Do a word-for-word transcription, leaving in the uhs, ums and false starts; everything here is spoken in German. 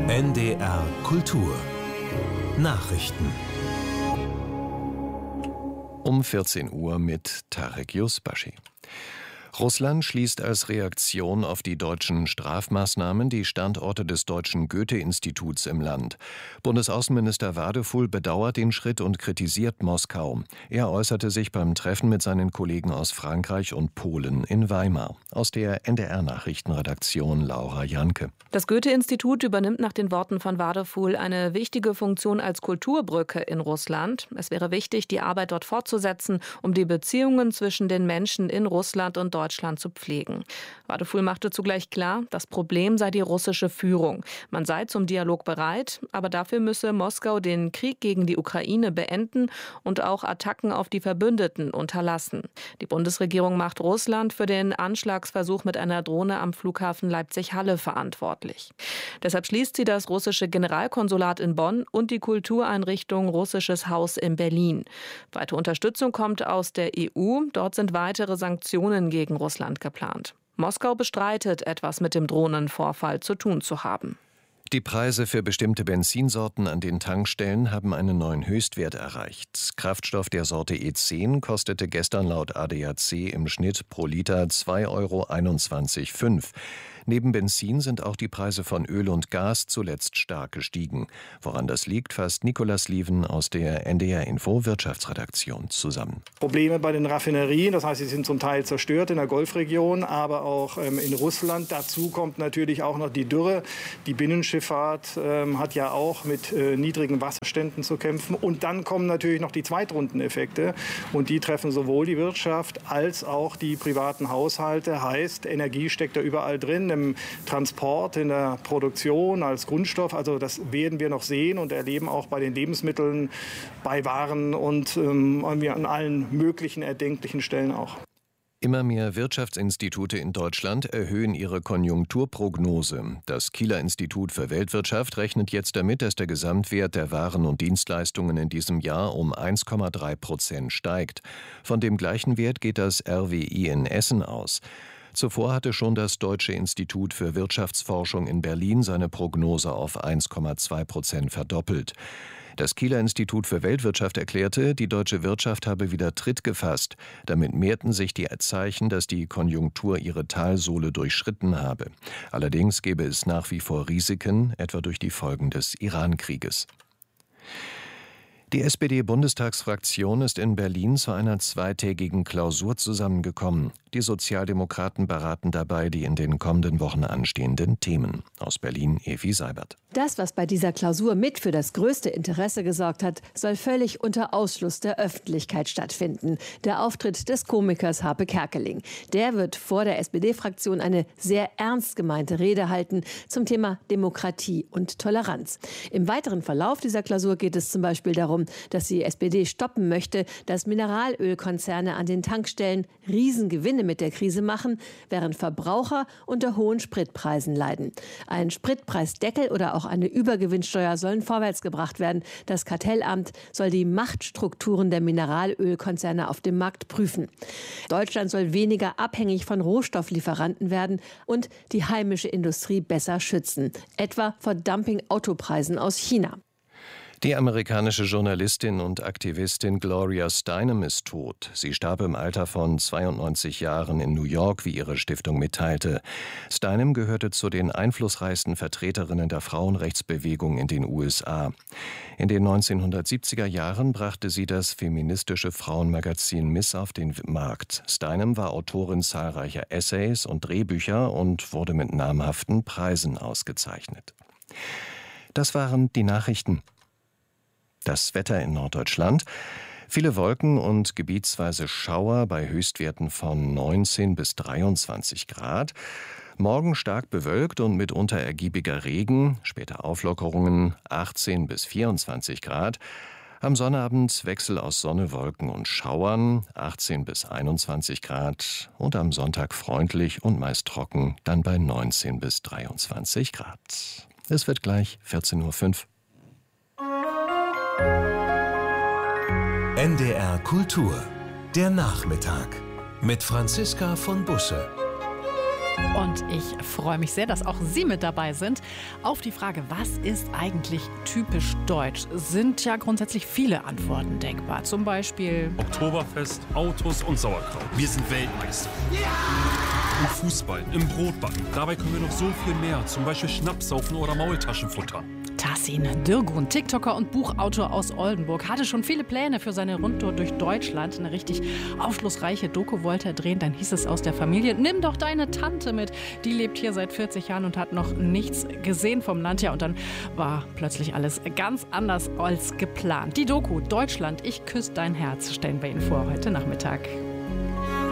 N D R Kultur Nachrichten Um vierzehn Uhr mit Tarek Yusbashi. Russland schließt als Reaktion auf die deutschen Strafmaßnahmen die Standorte des Deutschen Goethe-Instituts im Land. Bundesaußenminister Wadefuhl bedauert den Schritt und kritisiert Moskau. Er äußerte sich beim Treffen mit seinen Kollegen aus Frankreich und Polen in Weimar. Aus der N D R-Nachrichtenredaktion Laura Janke. Das Goethe-Institut übernimmt nach den Worten von Wadefuhl eine wichtige Funktion als Kulturbrücke in Russland. Es wäre wichtig, die Arbeit dort fortzusetzen, um die Beziehungen zwischen den Menschen in Russland und Deutschland zu pflegen. Wadefuhl machte zugleich klar, das Problem sei die russische Führung. Man sei zum Dialog bereit, aber dafür müsse Moskau den Krieg gegen die Ukraine beenden und auch Attacken auf die Verbündeten unterlassen. Die Bundesregierung macht Russland für den Anschlagsversuch mit einer Drohne am Flughafen Leipzig-Halle verantwortlich. Deshalb schließt sie das russische Generalkonsulat in Bonn und die Kultureinrichtung Russisches Haus in Berlin. Weitere Unterstützung kommt aus der E U. Dort sind weitere Sanktionen gegen Russland geplant. Moskau bestreitet, etwas mit dem Drohnenvorfall zu tun zu haben. Die Preise für bestimmte Benzinsorten an den Tankstellen haben einen neuen Höchstwert erreicht. Kraftstoff der Sorte E zehn kostete gestern laut A D A C im Schnitt pro Liter zwei Euro einundzwanzig Komma fünf. Neben Benzin sind auch die Preise von Öl und Gas zuletzt stark gestiegen. Woran das liegt, fasst Nikolaus Lieven aus der N D R-Info Wirtschaftsredaktion zusammen. Probleme bei den Raffinerien, das heißt, sie sind zum Teil zerstört in der Golfregion, aber auch ähm, in Russland. Dazu kommt natürlich auch noch die Dürre. Die Binnenschifffahrt ähm, hat ja auch mit äh, niedrigen Wasserständen zu kämpfen. Und dann kommen natürlich noch die Zweitrundeneffekte. Und die treffen sowohl die Wirtschaft als auch die privaten Haushalte. Heißt, Energie steckt da überall drin. Im Transport, in der Produktion, als Grundstoff. Also das werden wir noch sehen und erleben auch bei den Lebensmitteln, bei Waren und ähm, an allen möglichen erdenklichen Stellen auch. Immer mehr Wirtschaftsinstitute in Deutschland erhöhen ihre Konjunkturprognose. Das Kieler Institut für Weltwirtschaft rechnet jetzt damit, dass der Gesamtwert der Waren und Dienstleistungen in diesem Jahr um eins Komma drei Prozent steigt. Von dem gleichen Wert geht das R W I in Essen aus. Zuvor hatte schon das Deutsche Institut für Wirtschaftsforschung in Berlin seine Prognose auf eins Komma zwei Prozent verdoppelt. Das Kieler Institut für Weltwirtschaft erklärte, die deutsche Wirtschaft habe wieder Tritt gefasst. Damit mehrten sich die Zeichen, dass die Konjunktur ihre Talsohle durchschritten habe. Allerdings gäbe es nach wie vor Risiken, etwa durch die Folgen des Iran-Krieges. Die S P D-Bundestagsfraktion ist in Berlin zu einer zweitägigen Klausur zusammengekommen. Die Sozialdemokraten beraten dabei die in den kommenden Wochen anstehenden Themen. Aus Berlin Evi Seibert. Das, was bei dieser Klausur mit für das größte Interesse gesorgt hat, soll völlig unter Ausschluss der Öffentlichkeit stattfinden. Der Auftritt des Komikers Harpe Kerkeling. Der wird vor der S P D-Fraktion eine sehr ernst gemeinte Rede halten zum Thema Demokratie und Toleranz. Im weiteren Verlauf dieser Klausur geht es zum Beispiel darum, dass die S P D stoppen möchte, dass Mineralölkonzerne an den Tankstellen Riesengewinne mit der Krise machen, während Verbraucher unter hohen Spritpreisen leiden. Ein Spritpreisdeckel oder auch eine Übergewinnsteuer sollen vorwärts gebracht werden. Das Kartellamt soll die Machtstrukturen der Mineralölkonzerne auf dem Markt prüfen. Deutschland soll weniger abhängig von Rohstofflieferanten werden und die heimische Industrie besser schützen, etwa vor Dumping-Autopreisen aus China. Die amerikanische Journalistin und Aktivistin Gloria Steinem ist tot. Sie starb im Alter von zweiundneunzig Jahren in New York, wie ihre Stiftung mitteilte. Steinem gehörte zu den einflussreichsten Vertreterinnen der Frauenrechtsbewegung in den U S A. In den neunzehnhundertsiebziger Jahren brachte sie das feministische Frauenmagazin Miss auf den Markt. Steinem war Autorin zahlreicher Essays und Drehbücher und wurde mit namhaften Preisen ausgezeichnet. Das waren die Nachrichten. Das Wetter in Norddeutschland. Viele Wolken und gebietsweise Schauer bei Höchstwerten von neunzehn bis dreiundzwanzig Grad. Morgen stark bewölkt und mitunter ergiebiger Regen. Später Auflockerungen achtzehn bis vierundzwanzig Grad. Am Sonnabend Wechsel aus Sonne, Wolken und Schauern. achtzehn bis einundzwanzig Grad. Und am Sonntag freundlich und meist trocken. Dann bei neunzehn bis dreiundzwanzig Grad. Es wird gleich vierzehn Uhr fünf. N D R Kultur, der Nachmittag mit Franziska von Busse. Und ich freue mich sehr, dass auch Sie mit dabei sind. Auf die Frage, was ist eigentlich typisch deutsch, sind ja grundsätzlich viele Antworten denkbar. Zum Beispiel Oktoberfest, Autos und Sauerkraut. Wir sind Weltmeister. Ja! Im Fußball, im Brotbacken. Dabei können wir noch so viel mehr. Zum Beispiel Schnaps saufen oder Maultaschen futtern. Tahsin Dirgun, TikToker und Buchautor aus Oldenburg, hatte schon viele Pläne für seine Rundtour durch Deutschland. Eine richtig aufschlussreiche Doku wollte er drehen. Dann hieß es aus der Familie, nimm doch deine Tante mit. Die lebt hier seit vierzig Jahren und hat noch nichts gesehen vom Land. Ja, und dann war plötzlich alles ganz anders als geplant. Die Doku Deutschland, ich küsse dein Herz, stellen wir Ihnen vor heute Nachmittag.